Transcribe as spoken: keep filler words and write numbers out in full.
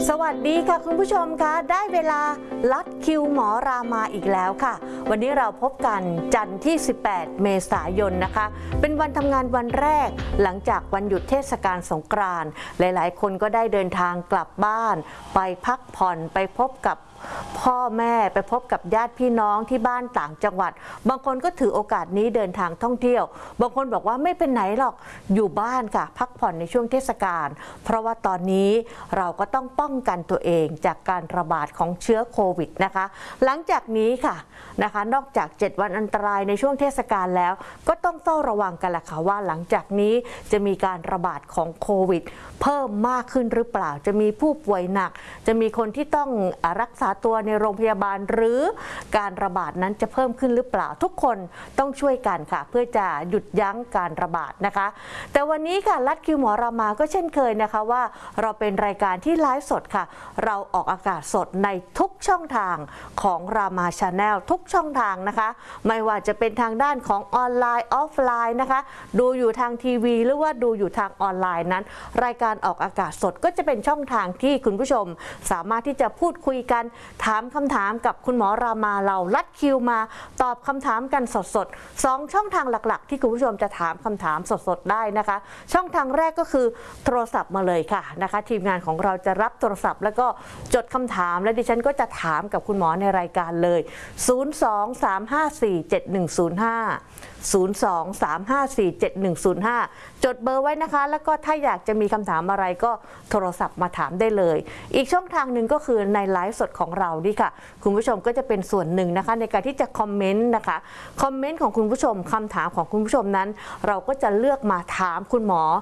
สวัสดีค่ะคุณผู้ชมคะได้เวลาลัดคิวหมอรามาอีกแล้วค่ะวันนี้เราพบกันจันทร์ที่สิบแปดเมษายนนะคะเป็นวันทำงานวันแรกหลังจากวันหยุดเทศกาลสงกรานต์หลายๆคนก็ได้เดินทางกลับบ้านไปพักผ่อนไปพบกับพ่อแม่ไปพบกับญาติพี่น้องที่บ้านต่างจังหวัดบางคนก็ถือโอกาสนี้เดินทางท่องเที่ยวบางคนบอกว่าไม่เป็นไหนหรอกอยู่บ้านค่ะพักผ่อนในช่วงเทศกาลเพราะว่าตอนนี้เราก็ต้องป้องกันตัวเองจากการระบาดของเชื้อโควิดนะคะหลังจากนี้ค่ะนะคะนอกจากเจ็ดวันอันตรายในช่วงเทศกาลแล้วก็ต้องเฝ้าระวังกันแหละค่ะว่าหลังจากนี้จะมีการระบาดของโควิดเพิ่มมากขึ้นหรือเปล่าจะมีผู้ป่วยหนักจะมีคนที่ต้องรักษาตัวในโรงพยาบาลหรือการระบาดนั้นจะเพิ่มขึ้นหรือเปล่าทุกคนต้องช่วยกันค่ะเพื่อจะหยุดยั้งการระบาดนะคะแต่วันนี้ค่ะลัดคิวหมอรามาก็เช่นเคยนะคะว่าเราเป็นรายการที่ไลฟ์สดค่ะเราออกอากาศสดในทุกช่องทางของรามาชาแนลทุกช่องทางนะคะไม่ว่าจะเป็นทางด้านของออนไลน์ออฟไลน์นะคะดูอยู่ทางทีวีหรือว่าดูอยู่ทางออนไลน์นั้นรายการออกอากาศสดก็จะเป็นช่องทางที่คุณผู้ชมสามารถที่จะพูดคุยกันถามคำถามกับคุณหมอรามาเราลัดคิวมาตอบคำถามกันสดๆสองช่องทางหลักๆที่คุณผู้ชมจะถามคำถามสดๆได้นะคะช่องทางแรกก็คือโทรศัพท์มาเลยค่ะนะคะทีมงานของเราจะรับโทรศัพท์แล้วก็จดคำถามและดิฉันก็จะถามกับคุณหมอในรายการเลยศูนย์ สอง สาม ห้า สี่ เจ็ด หนึ่ง ศูนย์ ห้า ศูนย์ สอง สาม ห้า สี่ เจ็ด หนึ่ง ศูนย์ ห้าจดเบอร์ไว้นะคะแล้วก็ถ้าอยากจะมีคำถามอะไรก็โทรศัพท์มาถามได้เลยอีกช่องทางหนึ่งก็คือในไลฟ์สดของเราดิค่ะคุณผู้ชมก็จะเป็นส่วนหนึ่งนะคะในการที่จะคอมเมนต์นะคะคอมเมนต์ของคุณผู้ชมคำถามของคุณผู้ชมนั้นเราก็จะเลือกมาถามคุณหมอ